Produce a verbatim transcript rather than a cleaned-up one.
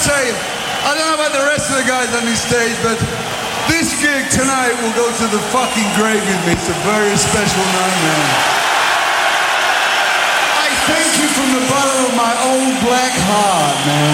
say, I don't know about the rest of the guys on this stage, but this gig tonight will go to the fucking grave with me. It's a very special night, man. I thank you from the bottom of my old black heart, man.